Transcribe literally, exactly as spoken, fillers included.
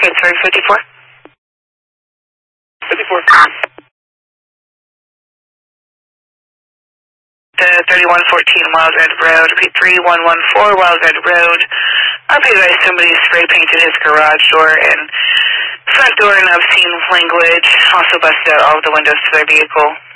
Okay, sorry, fifty-four? fifty-four. The thirty-one fourteen Wild Red Road. Repeat three one one four Wild Red Road. R P advised somebody spray painted his garage door and front door in obscene language. Also busted out all of the windows to their vehicle.